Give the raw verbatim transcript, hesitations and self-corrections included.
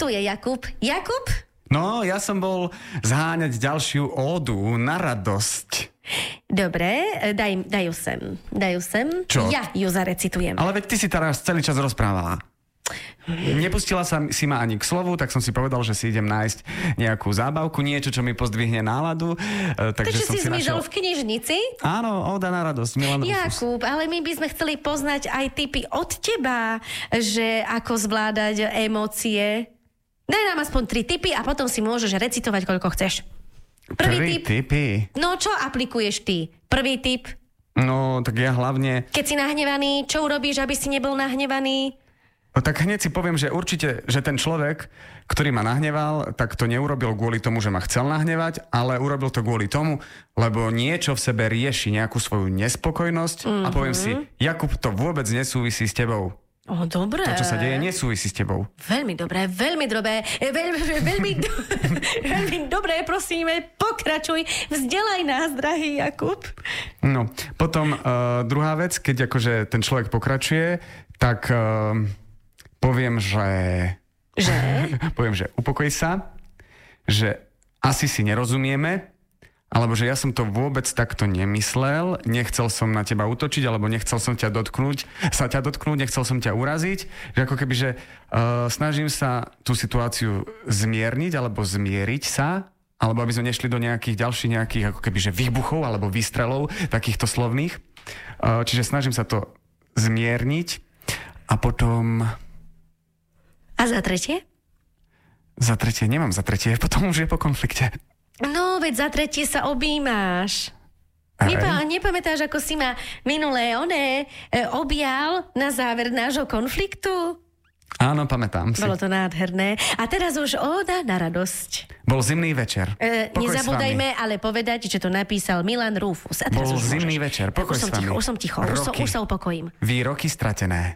recituje Jakub. Jakub? No, ja som bol zháňať ďalšiu ódu na radosť. Dobre, daj, daj ju sem. Daj ju sem. Čo? Ja ju zarecitujem. Ale veď ty si teraz celý čas rozprávala. Nepustila sa si ma ani k slovu, tak som si povedal, že si idem nájsť nejakú zábavku, niečo, čo mi pozdvihne náladu. e, Takže, Takže som si si zmizol našiel... v knižnici? Áno, óda na radosť, Milan Rufus. Jakub, ale my by sme chceli poznať aj tipy od teba, že ako zvládať emócie. Daj nám aspoň tri tipy a potom si môžeš recitovať, koľko chceš. Prvý Tri tip. tipy. No, čo aplikuješ ty? Prvý tip. No, tak ja hlavne... Keď si nahnevaný, čo urobíš, aby si nebol nahnevaný? No tak hneď si poviem, že určite, že ten človek, ktorý ma nahneval, tak to neurobil kvôli tomu, že ma chcel nahnevať, ale urobil to kvôli tomu, lebo niečo v sebe rieši, nejakú svoju nespokojnosť mm-hmm. a poviem si, Jakub, to vôbec nesúvisí s tebou. O, dobré. To, čo sa deje, nesúvisí s tebou. Veľmi dobré, veľmi dobré, veľmi, veľmi, do, veľmi dobré, prosíme, pokračuj, vzdelaj nás, drahý Jakub. No, potom uh, druhá vec, keď akože ten človek pokračuje, tak uh, poviem, že... Že? poviem, že upokoj sa, že asi si nerozumieme, alebo že ja som to vôbec takto nemyslel, nechcel som na teba útočiť, alebo nechcel som ťa dotknúť, sa ťa dotknúť, nechcel som ťa uraziť, že ako keby, že uh, snažím sa tú situáciu zmierniť, alebo zmieriť sa, alebo aby sme nešli do nejakých ďalších nejakých ako keby, že výbuchov, alebo výstrelov, takýchto slovných. Uh, čiže snažím sa to zmierniť a potom... A za tretie? Za tretie, nemám za tretie, potom už je po konflikte. No, veď za tretie sa objímáš. Nepa- nepamätáš, ako si ma minulé oné e, objal na záver nášho konfliktu? Áno, pamätám si. Bolo to nádherné. A teraz už óda na radosť. Bol zimný večer. E, nezabúdajme ale povedať, že to napísal Milan Rufus. A teraz Bol už zimný môžeš. večer, pokoj už som s vami. ticho, už som ticho, už, som, Roky. už sa upokojím. Výroky stratené.